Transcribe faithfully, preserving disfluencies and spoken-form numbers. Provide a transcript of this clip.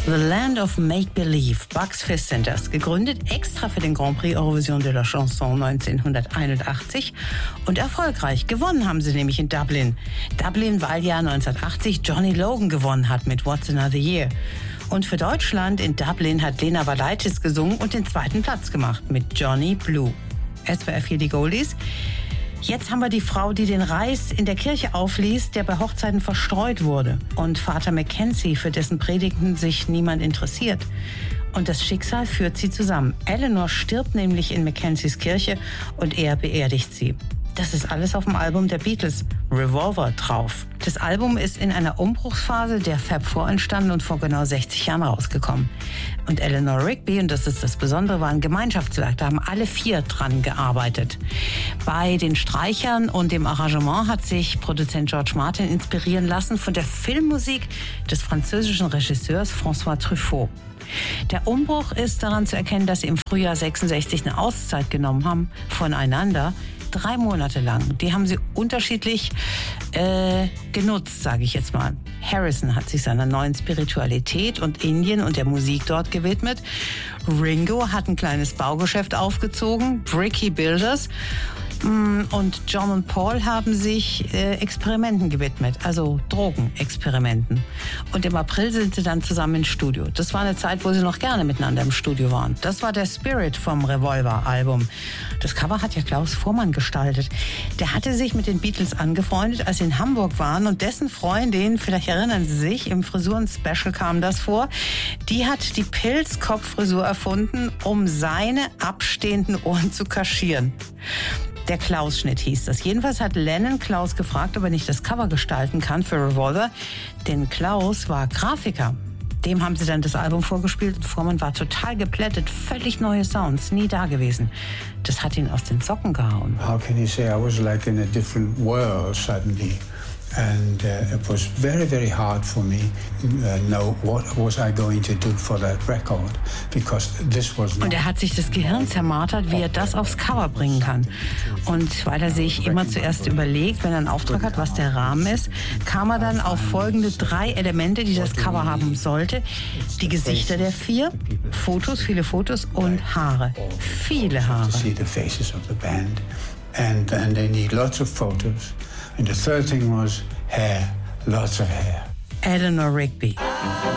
The Land of Make-Believe, Bucks Fizz sind das, gegründet extra für den Grand Prix Eurovision de la Chanson neunzehnhunderteinundachtzig und erfolgreich. Gewonnen haben sie nämlich in Dublin. Dublin-Wahljahr neunzehnhundertachtzig Johnny Logan gewonnen hat mit What's Another Year. Und für Deutschland in Dublin hat Lena Valaitis gesungen und den zweiten Platz gemacht mit Johnny Blue. S W R vier die Goldies. Jetzt haben wir die Frau, die den Reis in der Kirche aufliest, der bei Hochzeiten verstreut wurde. Und Vater Mackenzie, für dessen Predigten sich niemand interessiert. Und das Schicksal führt sie zusammen. Eleanor stirbt nämlich in Mackenzies Kirche und er beerdigt sie. Das ist alles auf dem Album der Beatles, Revolver, drauf. Das Album ist in einer Umbruchsphase der Fab Four entstanden und vor genau sechzig Jahren rausgekommen. Und Eleanor Rigby, und das ist das Besondere, war ein Gemeinschaftswerk. Da haben alle vier dran gearbeitet. Bei den Streichern und dem Arrangement hat sich Produzent George Martin inspirieren lassen von der Filmmusik des französischen Regisseurs François Truffaut. Der Umbruch ist daran zu erkennen, dass sie im Frühjahr sechsundsechzig eine Auszeit genommen haben voneinander. Drei Monate lang. Die haben sie unterschiedlich äh, genutzt, sage ich jetzt mal. Harrison hat sich seiner neuen Spiritualität und Indien und der Musik dort gewidmet. Ringo hat ein kleines Baugeschäft aufgezogen, Bricky Builders. Und John und Paul haben sich äh, Experimenten gewidmet, also Drogenexperimenten. Und im April sind sie dann zusammen ins Studio. Das war eine Zeit, wo sie noch gerne miteinander im Studio waren. Das war der Spirit vom Revolver-Album. Das Cover hat ja Klaus Voormann gestaltet. Der hatte sich mit den Beatles angefreundet, als sie in Hamburg waren. Und dessen Freundin, vielleicht erinnern Sie sich, im Frisuren-Special kam das vor, die hat die Pilzkopffrisur erfunden, um seine abstehenden Ohren zu kaschieren. Der Klaus-Schnitt hieß das. Jedenfalls hat Lennon Klaus gefragt, ob er nicht das Cover gestalten kann für Revolver, denn Klaus war Grafiker. Dem haben sie dann das Album vorgespielt und Voormann war total geplättet, völlig neue Sounds, nie da gewesen. Das hat ihn aus den Socken gehauen. How can you say I was like in a different world suddenly? And uh, it was very, very hard for me to uh, know what was I going to do for that record, because this was. Und er hat sich das Gehirn zermartert, wie er das aufs Cover bringen kann. Und weil er sich immer zuerst überlegt, wenn er einen Auftrag hat, was der Rahmen ist, kam er dann auf folgende drei Elemente, die das Cover haben sollte: die Gesichter der vier, Fotos, viele Fotos und Haare, viele Haare. And, and they need lots of photos. And the third thing was hair, lots of hair. Eleanor Rigby.